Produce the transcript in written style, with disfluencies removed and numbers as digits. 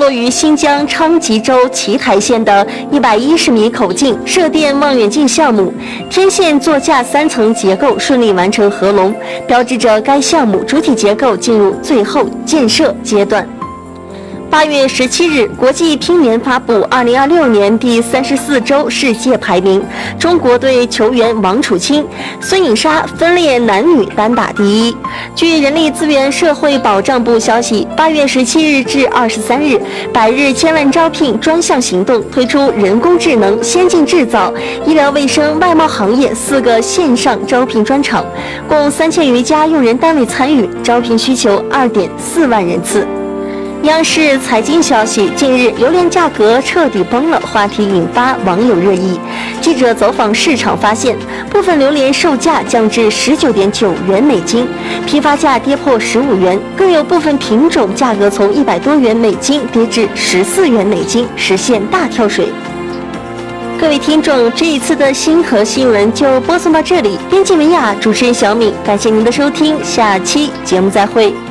落于新疆昌吉州奇台县的110米口径射电望远镜项目，天线座架3层结构顺利完成合龙，标志着该项目主体结构进入最后建设阶段。8月17日，国际乒联发布2026年第34周世界排名，中国队球员王楚钦、孙颖莎分列男女单打第一。据人力资源社会保障部消息，8月17日至23日，100日千万招聘专项行动推出人工智能、先进制造、医疗卫生、外贸行业4个线上招聘专场，共3000余家用人单位参与，招聘需求2.4万人次。央视财经消息，近日榴莲价格彻底崩了，话题引发网友热议。记者走访市场发现，部分榴莲售价降至19.9元每斤，批发价跌破15元，更有部分品种价格从100多元每斤跌至14元每斤，实现大跳水。各位听众，这一次的星河新闻就播送到这里，编辑文雅，主持人小敏，感谢您的收听，下期节目再会。